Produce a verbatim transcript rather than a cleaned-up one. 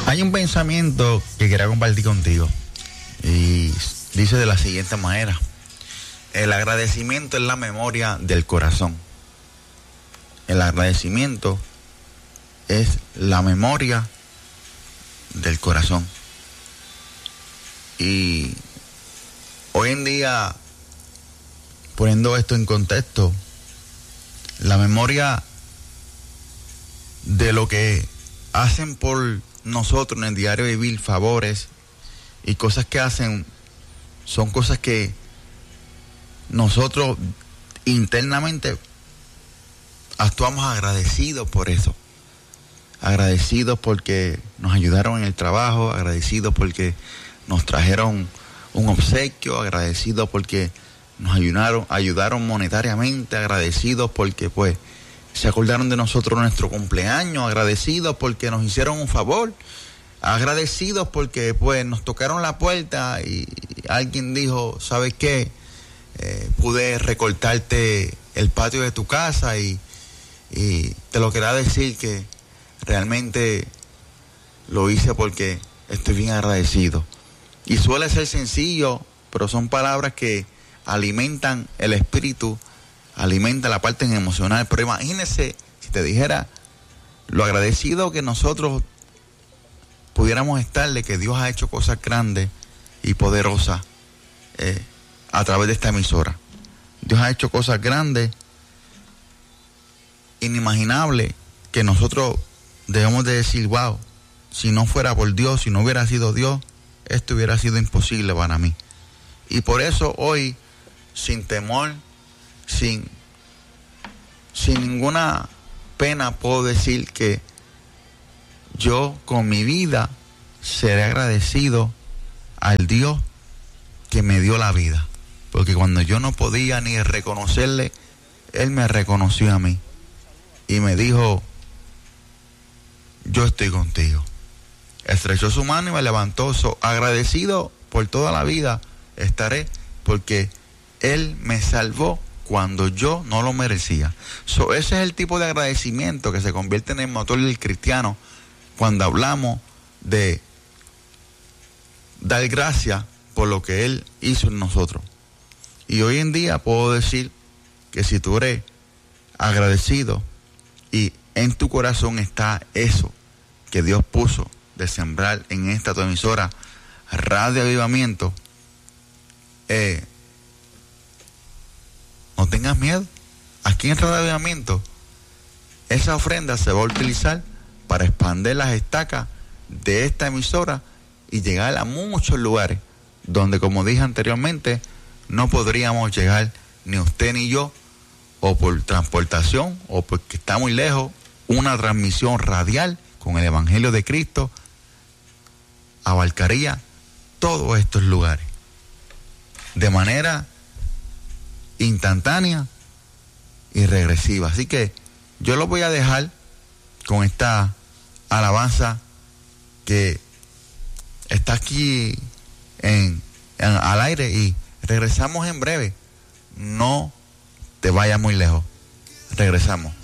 Hay un pensamiento que quería compartir contigo y dice de la siguiente manera: el agradecimiento es la memoria del corazón. El agradecimiento es la memoria del corazón. Y hoy en día, poniendo esto en contexto, la memoria de lo que hacen por nosotros en el diario vivir, favores y cosas que hacen, son cosas que nosotros internamente actuamos agradecidos por eso. Agradecidos porque nos ayudaron en el trabajo, agradecidos porque nos trajeron un obsequio, agradecidos porque nos ayudaron, ayudaron monetariamente, agradecidos porque pues se acordaron de nosotros en nuestro cumpleaños, agradecidos porque nos hicieron un favor, agradecidos porque pues nos tocaron la puerta y alguien dijo, ¿sabes qué? Eh, pude recortarte el patio de tu casa y, y te lo quería decir que realmente lo hice porque estoy bien agradecido. Y suele ser sencillo, pero son palabras que alimentan el espíritu, alimentan la parte emocional. Pero imagínese si te dijera lo agradecido que nosotros pudiéramos estar de que Dios ha hecho cosas grandes y poderosas eh, a través de esta emisora. Dios ha hecho cosas grandes, inimaginables, que nosotros debemos de decir, wow, si no fuera por Dios, si no hubiera sido Dios, esto hubiera sido imposible para mí. Y por eso hoy, sin temor, sin, sin ninguna pena, puedo decir que yo con mi vida seré agradecido al Dios que me dio la vida. Porque cuando yo no podía ni reconocerle, Él me reconoció a mí. Y me dijo, yo estoy contigo. Estrechó su mano y me levantó. So, agradecido por toda la vida estaré, porque Él me salvó cuando yo no lo merecía. So, ese es el tipo de agradecimiento que se convierte en el motor del cristiano cuando hablamos de dar gracias por lo que Él hizo en nosotros. Y hoy en día puedo decir que si tú eres agradecido y en tu corazón está eso que Dios puso de sembrar en esta tu emisora Radio Avivamiento, eh, no tengas miedo. Aquí en Radio Avivamiento esa ofrenda se va a utilizar para expandir las estacas de esta emisora y llegar a muchos lugares donde, como dije anteriormente, no podríamos llegar ni usted ni yo, o por transportación o porque está muy lejos. Una transmisión radial con el Evangelio de Cristo abarcaría todos estos lugares de manera instantánea y regresiva. Así que yo lo voy a dejar con esta alabanza que está aquí en, en al aire, y regresamos en breve. No te vayas muy lejos. Regresamos.